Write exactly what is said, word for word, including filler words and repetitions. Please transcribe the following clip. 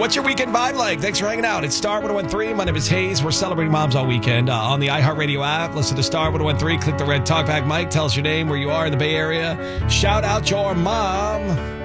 What's your weekend vibe like? Thanks for hanging out. It's Star one oh one three. My name is Hayes. We're celebrating moms all weekend uh, on the iHeartRadio app. Listen to Star one oh one three. Click the red talkback mic. Tell us your name, where you are in the Bay Area. Shout out your mom.